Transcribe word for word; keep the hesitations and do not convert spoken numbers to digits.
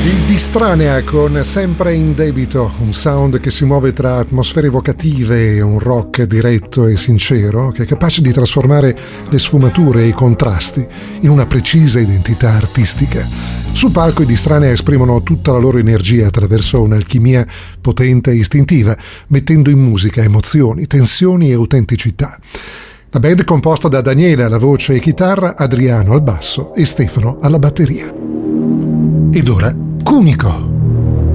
Estranea con Sempre in debito, un sound che si muove tra atmosfere evocative e un rock diretto e sincero che è capace di trasformare le sfumature e i contrasti in una precisa identità artistica. Sul palco i Distranea esprimono tutta la loro energia attraverso un'alchimia potente e istintiva, mettendo in musica emozioni, tensioni e autenticità. La band è composta da Daniele alla voce e chitarra, Adriano al basso e Stefano alla batteria. Ed ora Cunico.